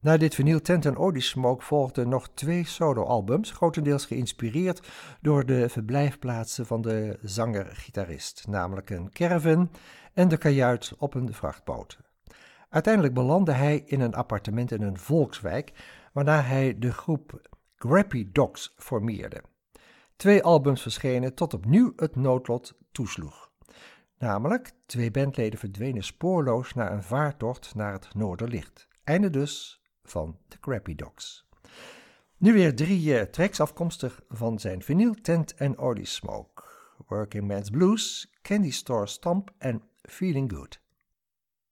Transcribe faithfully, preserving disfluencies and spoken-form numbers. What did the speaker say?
Na dit vinyl Tent and Odie Smoke volgden nog twee soloalbums, grotendeels geïnspireerd door de verblijfplaatsen van de zanger-gitarist, namelijk een caravan en de kajuit op een vrachtboot. Uiteindelijk belandde hij in een appartement in een volkswijk, waarna hij de groep Grappy Dogs formeerde. Twee albums verschenen tot opnieuw het noodlot toesloeg. Namelijk, twee bandleden verdwenen spoorloos na een vaartocht naar het Noorderlicht. Einde dus van de Grappy Dogs. Nu weer drie uh, tracks afkomstig van zijn vinyl Tent and Odie Smoke. Working Man's Blues, Candy Store Stomp en Feeling Good.